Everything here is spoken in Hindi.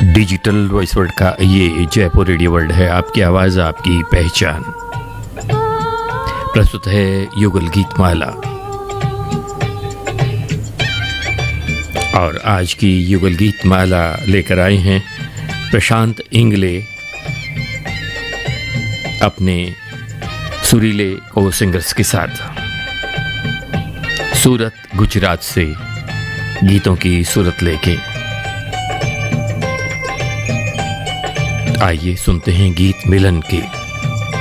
डिजिटल वॉइस वर्ल्ड का ये जयपुर रेडियो वर्ल्ड है। आपकी आवाज़ आपकी पहचान। प्रस्तुत है युगल गीत माला। और आज की युगल गीत माला लेकर आए हैं प्रशांत इंगले अपने सुरीले को सिंगर्स के साथ। सूरत गुजरात से गीतों की सूरत लेके आइए सुनते हैं गीत मिलन के।